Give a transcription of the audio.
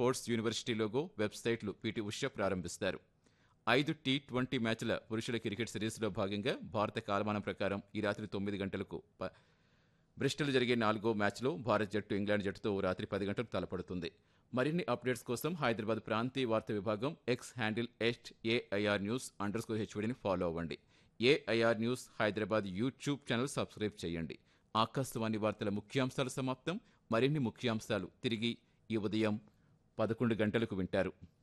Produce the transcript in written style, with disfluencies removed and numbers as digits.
Sports university logo, వెబ్సైట్లు PT Usha ప్రారంభిస్తారు. 5 T20 మ్యాచ్ల పురుషుల క్రికెట్ సిరీస్లో భాగంగా భారత కాలమానం ప్రకారం ఈ రాత్రి 9 గంటలకు బ్రిస్టల్ జరిగే 4వ మ్యాచ్లో భారత్ జట్టు ఇంగ్లాండ్ జట్టుతో రాత్రి 10 గంటలకు తలపడుతుంది. మరిన్ని అప్డేట్స్ కోసం హైదరాబాద్ ప్రాంతీయ వార్తా విభాగం ఎక్స్ హ్యాండిల్ @AIRnews_HODని ఫాలో అవ్వండి. AIR news Hyderabad YouTube channel subscribe చేయండి. ఆకాశవాణి వార్తల ముఖ్యాంశాలు సమాప్తం. మరిన్ని ముఖ్యాంశాలు తిరిగి ఈ ఉదయం 11 గంటలకు వింటారు.